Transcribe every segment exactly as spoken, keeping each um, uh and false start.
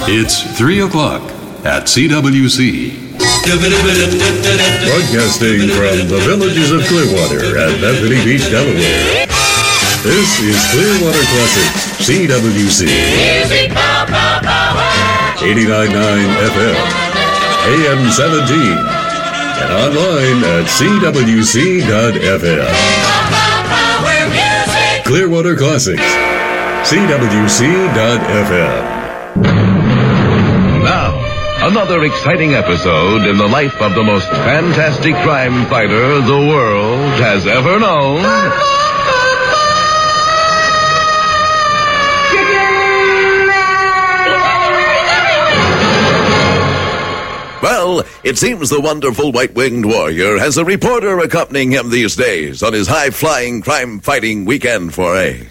It's three o'clock at C W C. Broadcasting from the villages of Clearwater and Bethany Beach, Delaware. This is Clearwater Classics, C W C. eighty-nine point nine F M, A M seventeen, and online at C W C dot F M. Clearwater Classics, C W C dot F M. Now, another exciting episode in the life of the most fantastic crime fighter the world has ever known. Well, it seems the wonderful white-winged warrior has a reporter accompanying him these days on his high-flying, crime-fighting weekend foray.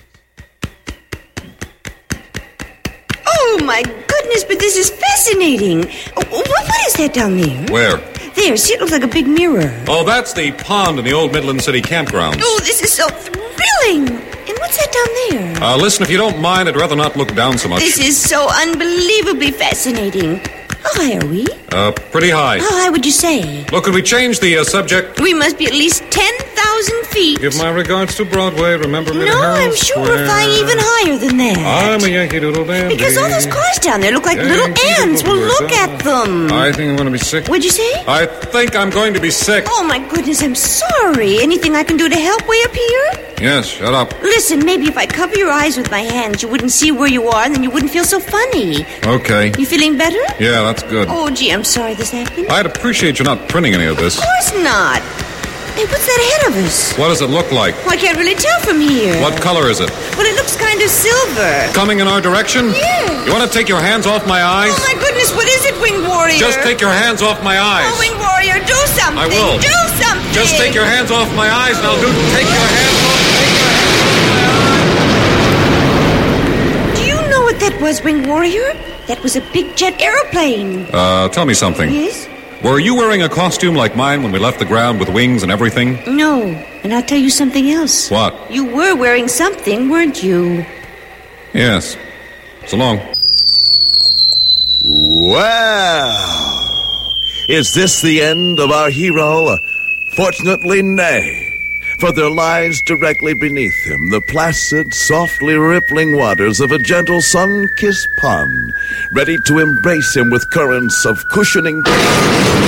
Oh, my goodness, but this is fascinating. What, what is that down there? Where? There, see, it looks like a big mirror. Oh, that's the pond in the old Midland City campgrounds. Oh, this is so thrilling. And what's that down there? Uh, listen, if you don't mind, I'd rather not look down so much. This is so unbelievably fascinating. How high are we? Uh, pretty high. How high would you say? Look, could we change the uh, subject? We must be at least ten thousand feet. Give my regards to Broadway. Remember me to No, Herald I'm sure Square. we're flying even higher than that. I'm a Yankee Doodle Dandy. Because all those cars down there look like Yankee little ants. Well, Doodle look Dandy. at them. I think I'm going to be sick. What'd you say? I think I'm going to be sick. Oh, my goodness, I'm sorry. Anything I can do to help way up here? Yes, shut up. Listen, maybe if I cover your eyes with my hands, you wouldn't see where you are, and then you wouldn't feel so funny. Okay. You feeling better? Yeah, that's good. Oh, gee, I'm sorry this happened. I'd appreciate you not printing any of this. Of course not. Hey, what's that ahead of us? What does it look like? Well, I can't really tell from here. What color is it? Well, it looks kind of silver. Coming in our direction? Yeah. You want to take your hands off my eyes? Oh, my goodness, what is it, Winged Warrior? Just take your hands off my eyes. Oh, Winged Warrior, do something. I will. Do something. Just take your hands off my eyes, and I'll do. Take your hands off. Take your hands off my eyes. Do you know what that was, Winged Warrior? That was a big jet airplane. Uh, tell me something. Yes? Were you wearing a costume like mine when we left the ground with wings and everything? No. And I'll tell you something else. What? You were wearing something, weren't you? Yes. So long. Well, is this the end of our hero? Fortunately, nay. For there lies directly beneath him the placid, softly rippling waters of a gentle sun-kissed pond, ready to embrace him with currents of cushioning...